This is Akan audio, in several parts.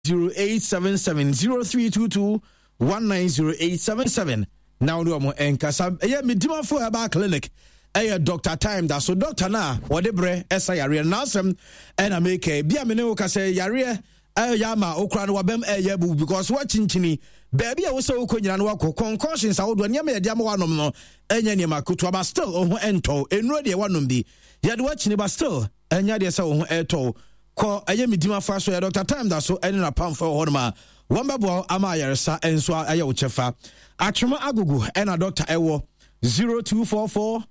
0877 0322 190877. Now do mo enkasa medima for aba clinic Dr. Time that so doctor na whatever esa yare na asem na make bia me ne wo ka say yare yama okra no wabem bu because what chinchini baby a wo se wo konyina no wako concussions a wo do nyama yade ama wanom no enya ne makuto ba still oho ento enuro de wanom bi yade wa chini ba still enya de se oho eto ko medima fa so Dr. Time that so eni na pam for honma wambabo ama yaresa enso aye wo chefa atwema agugu ena doctor ewo 0244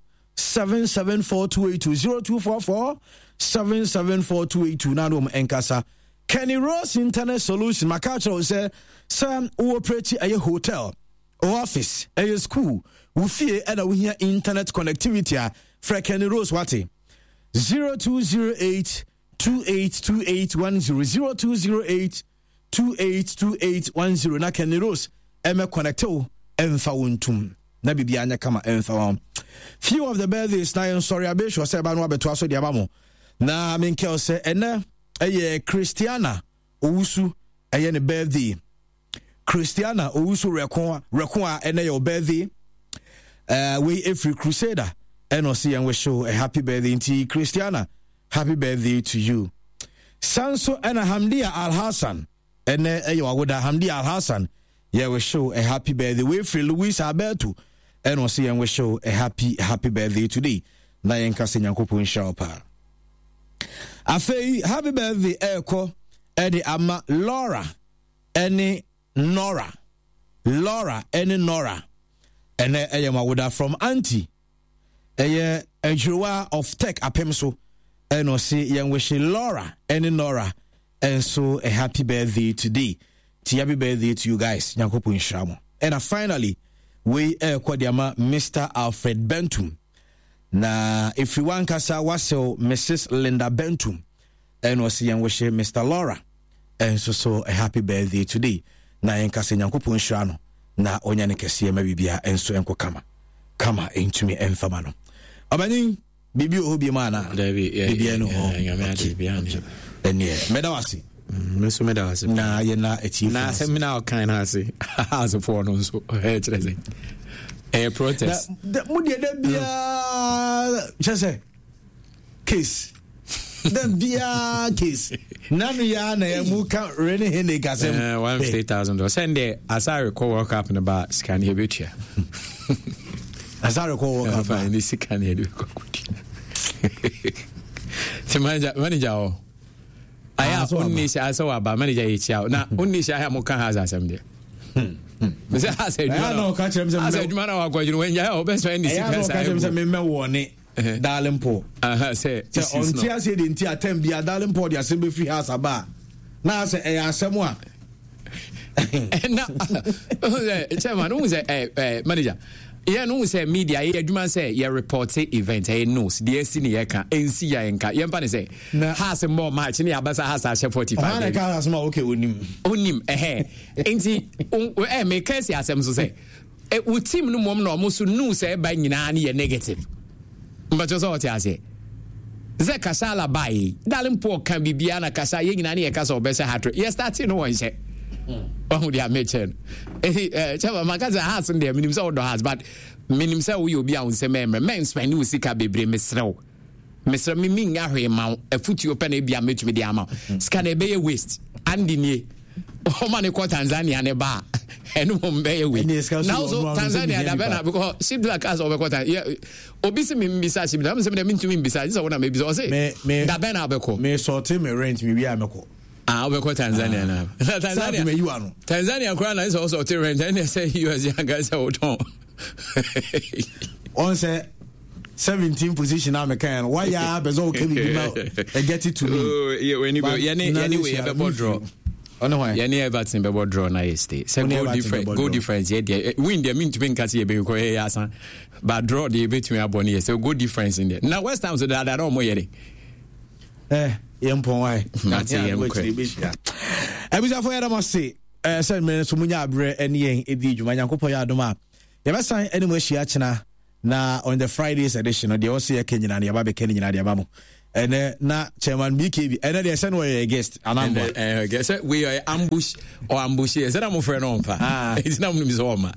774282 0244 na no enkasa Kenny Rose Internet Solution makacho say some who operate a hotel or office a school we fear and we hear internet connectivity for Kenny Rose wati 0208 282810 0208 na Kenny Rose eme connecto emfa wontum na bibia anya kama emfa won few of the birthdays na sorry abesho say ba no abeto aso de abamo na menkel say ene Christiana Owusu eye ne birthday Christiana Owusu rekon a ene your birthday we every crusader eno see and we show a happy birthday to Christiana. Happy birthday to you. Sanso and Hamdia Al Hassan. And Ayowagoda Hamdia Al Hassan. Yeah, we show a happy birthday. We free Luis Alberto. And we see and we show a happy birthday today. Nayenka Senyankopo Inshapa. Afei, happy birthday, Eko. Edi Ama Laura. Eni Nora. Laura. Eni Nora. And Ayowagoda from Auntie. A Jua of Tech Apemso. And I see young wishing Laura and Nora, and so a happy birthday today. Happy birthday to you guys. Nyankopo Inshamo. And finally, we Kwadiama Mr. Alfred Bentum. Na if you want kasa wasel Mrs. Linda Bentum, and I see young wishing Mr. Laura, and so a happy birthday today. Na yenkase Nyankopo Inshano. Na onyane kesiye mabibia and so enko kama into me enfamano. Abani. Bibi obi mana bibi no medawasi meso medawasi na ye na eti na seminar kan na ase as for no so treze protest mu de bia chese case the bia case nanu ya na mu kan rene hene gasem $150,000 send there as I recall work up in about scan here betia as I recall work up in this scan here manager aya unisha aso aba manager yichia na unisha aya muka haza asem me say asa eduma no ka kire me asa eduma na wakwadwunu wenya ya obeso ndc pesa aya no ka kire me wone darling po say on tia say de ntia tem bia darling po de asem be free house aba na say e asem a na chairman who say manager yeah no say media ye adwuma say ye report event e news de si ne ye ka ensi ya enka ye mpa ne say has more match ne abasa has a 45 na ka has more okay onim enti me ka si asem so say wo team no mom na omo so news say ba nyina ne ye negative mba jo so what ya say ze kasala bai dalem po kan bibia na kasa ye nyina ne ye kasa obese hatro ye start no one say oh dia mechen chama magaza has ndem minim say odo has but minim say we obi a won say men spend we sika bebre mesrew me minga hwe ma afuti open e bia metumi dia ma sika na be ye waste andi nie o ma ne ko Tanzania ne ba enu mo be ye we now so Tanzania da bena because she black as over quarter obi se me mbisa she da me se me ntumi mbisa say wona me bi so say da bena abeko me sorti me rent me wi ameko we go Tanzania now. Tanzania crown is also to rent and they say US young guys hold on. On say 17 position I'm can why ya bezo can be get it to me. Oh yeah when you anyway you be draw. On why? You never Everton be draw na yesterday. Say go difference yeah win there mean to be nkasi e be ko ya san. But draw the between aboni so go difference in there. Now West Ham so that no more yere. Yempon why that's yemkwe ebisa for yada must say me so munya abre ene yen edi dwuma Nyankopon ya adoma ye besan ene mo ahia chena na on the Fridays edition the also ye kenyina na ye ba be kenyina de ba mo and na chairman BKB and they send we a guest and guess we are ambush or ambush is that I'm friend on it's not Mizoma.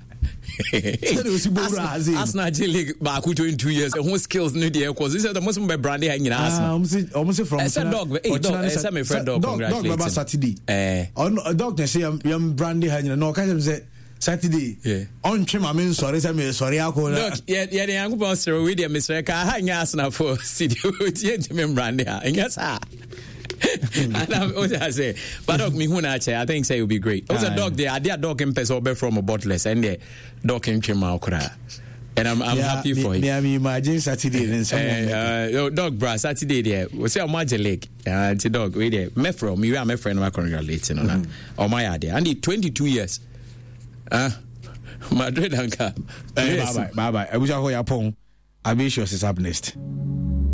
Arsenal League back 22 years who skills need the cause this is the most by brandy hanging almost from a dog it's my friend dog dog Saturday on dog say young brandy hanging no kind of say Saturday on trim I mean sorry alcohol yeah the young pastor with the Mr. Car hang Arsenal for city brandy and yes and I say, but dog me I think say it will be great. Also dog there, their dog can pass over from a bottless and the dog can trim out and I'm happy for it. I imagine Saturday and some dog bra Saturday there. We say Major Lake to dog we there. Me from you are my friend, my congratulating on that. Oh my idea. And 22 years. Madrid and bye bye. I wish I hold your phone. I'll be sure it's up next.